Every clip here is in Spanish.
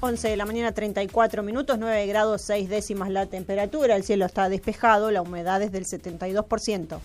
11 de la mañana, 34 minutos, 9 grados 6 décimas la temperatura. El cielo está despejado, la humedad es del 72%.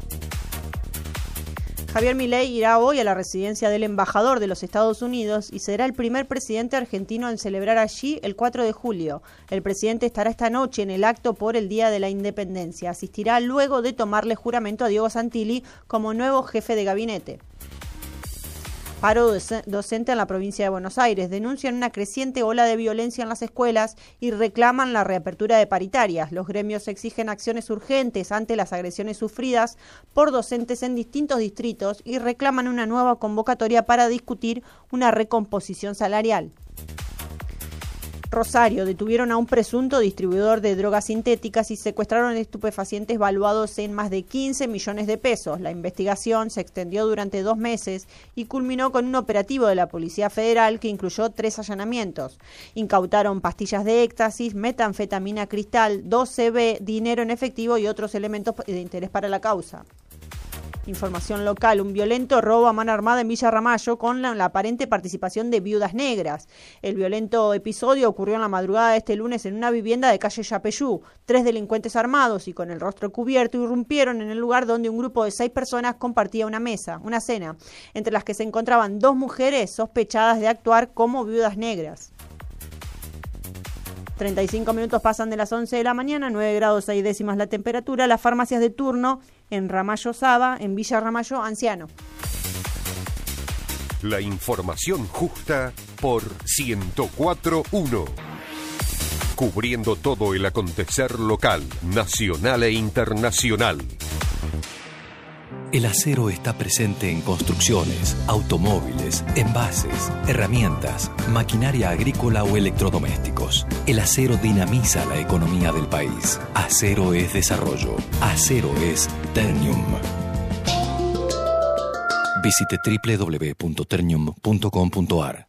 Javier Milei irá hoy a la residencia del embajador de los Estados Unidos y será el primer presidente argentino en celebrar allí el 4 de julio. El presidente estará esta noche en el acto por el Día de la Independencia. Asistirá luego de tomarle juramento a Diego Santilli como nuevo jefe de gabinete. Paro docente en la provincia de Buenos Aires. Denuncian una creciente ola de violencia en las escuelas y reclaman la reapertura de paritarias. Los gremios exigen acciones urgentes ante las agresiones sufridas por docentes en distintos distritos y reclaman una nueva convocatoria para discutir una recomposición salarial. Rosario, detuvieron a un presunto distribuidor de drogas sintéticas y secuestraron estupefacientes valuados en más de 15 millones de pesos. La investigación se extendió durante 2 meses y culminó con un operativo de la Policía Federal que incluyó 3 allanamientos. Incautaron pastillas de éxtasis, metanfetamina cristal, 2CB, dinero en efectivo y otros elementos de interés para la causa. Información local, un violento robo a mano armada en Villa Ramallo con la aparente participación de viudas negras. El violento episodio ocurrió en la madrugada de este lunes en una vivienda de calle Yapeyú. 3 delincuentes armados y con el rostro cubierto irrumpieron en el lugar donde un grupo de 6 personas compartía una cena, entre las que se encontraban 2 mujeres sospechadas de actuar como viudas negras. 35 minutos pasan de las 11 de la mañana, 9 grados 6 décimas la temperatura. Las farmacias de turno en Ramallo Saba, en Villa Ramallo Anciano. La información justa por 104.1. Cubriendo todo el acontecer local, nacional e internacional. El acero está presente en construcciones, automóviles, envases, herramientas, maquinaria agrícola o electrodomésticos. El acero dinamiza la economía del país. Acero es desarrollo. Acero es Ternium. Visite www.ternium.com.ar.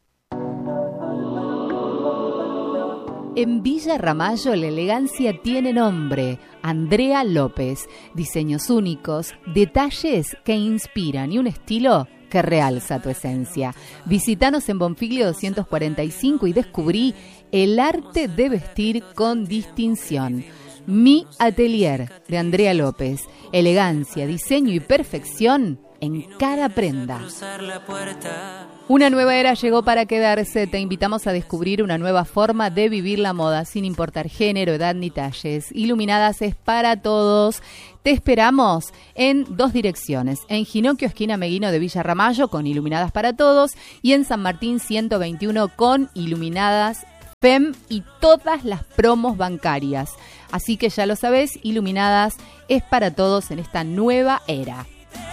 En Villa Ramallo la elegancia tiene nombre. Andrea López. Diseños únicos, detalles que inspiran y un estilo que realza tu esencia. Visítanos en Bonfiglio 245 y descubrí el arte de vestir con distinción. Mi Atelier de Andrea López. Elegancia, diseño y perfección en cada prenda. Una nueva era llegó para quedarse. Te invitamos a descubrir una nueva forma de vivir la moda sin importar género, edad ni talles. Iluminadas es para todos. Te esperamos en 2 direcciones. En Ginocchio, esquina Meguino de Villa Ramallo, con Iluminadas para todos. Y en San Martín 121 con Iluminadas FEM y todas las promos bancarias. Así que ya lo sabés, Iluminadas es para todos en esta nueva era.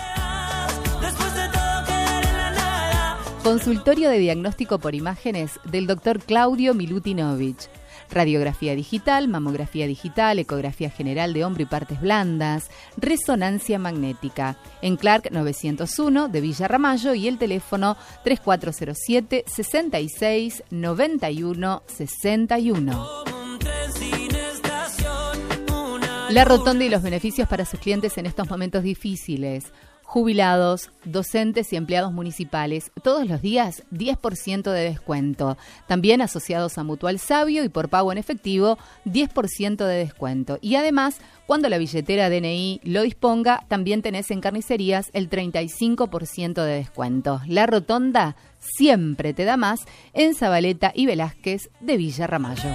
Consultorio de diagnóstico por imágenes del Dr. Claudio Milutinovich. Radiografía digital, mamografía digital, ecografía general de hombro y partes blandas, resonancia magnética. En Clark 901 de Villa Ramallo y el teléfono 3407 66 91 61. La Rotonda y los beneficios para sus clientes en estos momentos difíciles. Jubilados, docentes y empleados municipales, todos los días 10% de descuento. También asociados a Mutual Sabio y por pago en efectivo 10% de descuento. Y además, cuando la billetera DNI lo disponga, también tenés en carnicerías el 35% de descuento. La Rotonda siempre te da más en Zabaleta y Velázquez de Villa Ramallo.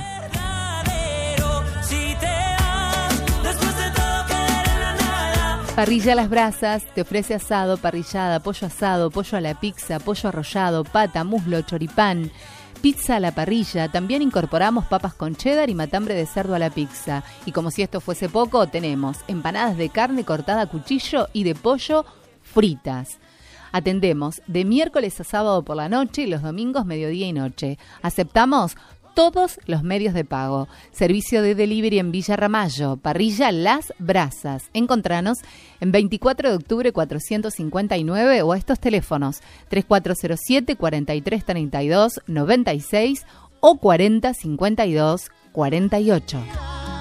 Parrilla Las Brasas te ofrece asado, parrillada, pollo asado, pollo a la pizza, pollo arrollado, pata, muslo, choripán, pizza a la parrilla. También incorporamos papas con cheddar y matambre de cerdo a la pizza. Y como si esto fuese poco, tenemos empanadas de carne cortada a cuchillo y de pollo fritas. Atendemos de miércoles a sábado por la noche y los domingos mediodía y noche. Aceptamos todos los medios de pago. Servicio de delivery en Villa Ramallo. Parrilla Las Brasas. Encontranos en 24 de octubre 459 o a estos teléfonos 3407 4332 96 o 4052 48.